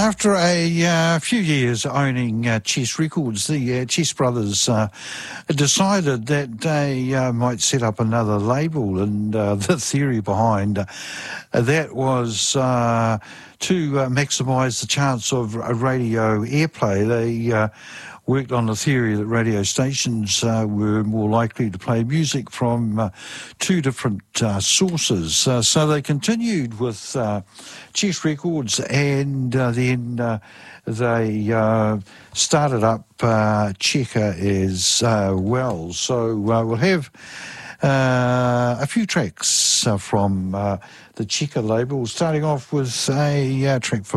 After a few years owning Chess Records, the Chess brothers decided that they might set up another label, and the theory behind that was to maximise the chance of radio airplay. They worked on the theory that radio stations were more likely to play music from two different sources. So they continued with Chess Records, and then they started up Checker as well. So we'll have a few tracks from the Checker label, starting off with a track for